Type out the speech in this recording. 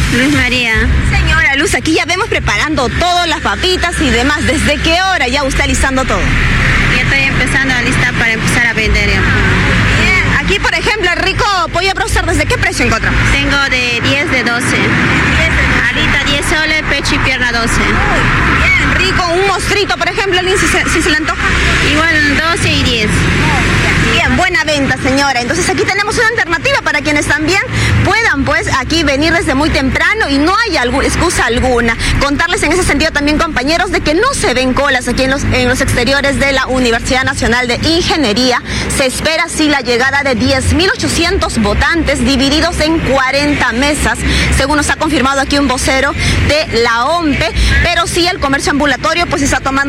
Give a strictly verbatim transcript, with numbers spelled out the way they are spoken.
Luz María. Señora Luz, aquí ya vemos preparando todo, las papitas y demás. ¿Desde qué hora ya usted alistando todo? Ya estoy empezando a listar para empezar a vender. Ya. Bien. Aquí, por ejemplo, el rico pollo broster, ¿desde qué precio encontramos? Tengo de diez, de doce. Alita diez soles, pecho y pierna doce. Bien, rico. Un mostrito, por ejemplo, si se, si se le antoja. Igual doce y diez. Bien, buena venta, señora. Entonces aquí tenemos una alternativa para quienes también puedan, pues, aquí venir desde muy temprano y no hay algún, excusa alguna. Contarles en ese sentido también, compañeros, de que no se ven colas aquí en los, en los exteriores de la Universidad Nacional de Ingeniería. Se espera sí la llegada de diez mil ochocientos votantes divididos en cuarenta mesas, según nos ha confirmado aquí un vocero de la O M P E, pero sí el comercio ambulatorio pues está tomando